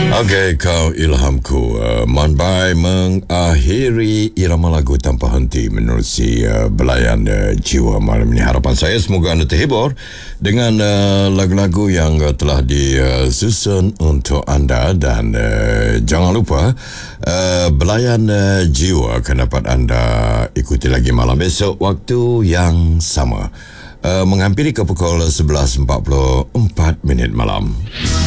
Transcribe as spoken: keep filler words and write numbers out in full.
Okey, kau ilhamku. Uh, Manbai mengakhiri irama lagu tanpa henti menerusi uh, belayan uh, jiwa malam ini. Harapan saya semoga anda terhibur dengan uh, lagu-lagu yang uh, telah disusun untuk anda, dan uh, jangan lupa uh, belayan uh, jiwa akan dapat anda ikuti lagi malam esok waktu yang sama. Uh, menghampiri ke pukul sebelas empat puluh empat minit malam.